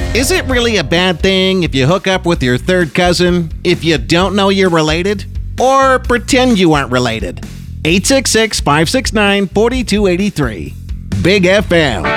Is it really a bad thing if you hook up with your third cousin if you don't know you're related? Or pretend you aren't related? 866-569-4283. Big FM.